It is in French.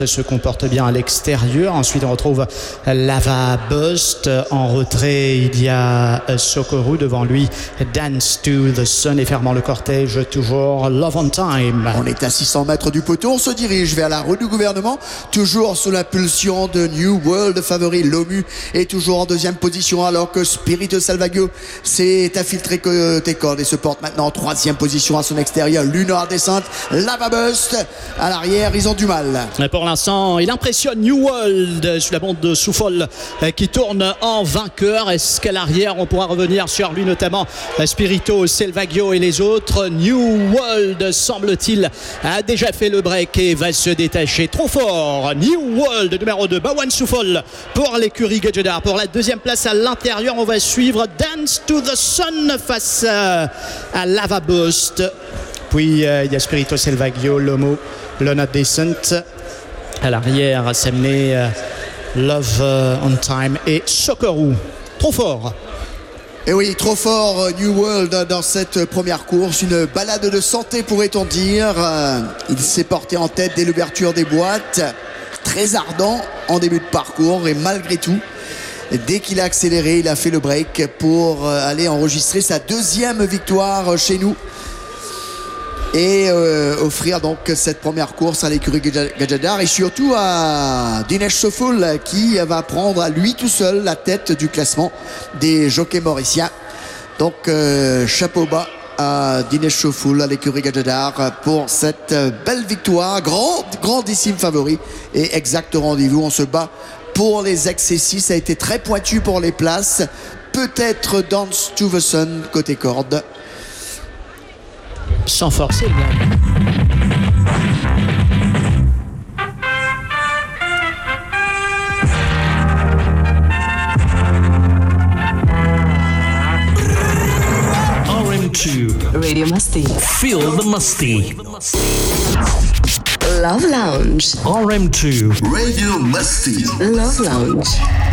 se comporte bien à l'extérieur. Ensuite, on retrouve Lava Bust. En retrait, il y a Socorro. Devant lui, Dance to the Sun. Et fermant le cortège, toujours Love on Time. On est à 600 mètres du poteau. On se dirige vers la rue du gouvernement. Toujours sous l'impulsion de New World favori. L'OMU est toujours en deuxième position alors que Spirito Salvaggio s'est infiltré côté corde et se porte maintenant en troisième position à son extérieur. Lunar Descent, Lava Bust. À l'arrière, ils ont du mal. Pour l'instant, il impressionne New World sous la bande de Souffol qui tourne en vainqueur. Est-ce qu'à l'arrière, on pourra revenir sur lui, notamment Spirito, Salvaggio et les autres? New World, semble-t-il, a déjà fait le break et va se détacher trop fort. New World, numéro 2, Bawan Souffol pour l'écurie Gadjedar. Pour la deuxième place à l'intérieur, on va suivre Dance to the Sun face à Lava Bust. Puis il y a Spirito Salvaggio, Lomo, Lunar Descent. À l'arrière, s'amener Love on Time et Socorro. Trop fort. Et oui, trop fort New World dans cette première course. Une balade de santé, pourrait-on dire. Il s'est porté en tête dès l'ouverture des boîtes. Très ardent en début de parcours. Et malgré tout, dès qu'il a accéléré, il a fait le break pour aller enregistrer sa deuxième victoire chez nous. Et offrir donc cette première course à l'écurie Gadjedar et surtout à Dinesh Souful qui va prendre à lui tout seul la tête du classement des jockeys mauriciens. Donc chapeau bas à Dinesh Souful à l'écurie Gadjedar pour cette belle victoire, grandissime favori et exact rendez-vous. On se bat pour les XC6, ça a été très pointu pour les places, peut-être Dance to the Sun côté corde. Sans forcer, le gars. RM2 Radio Musty. Feel the Musty. Love Lounge. RM2 Radio Musty. Love Lounge.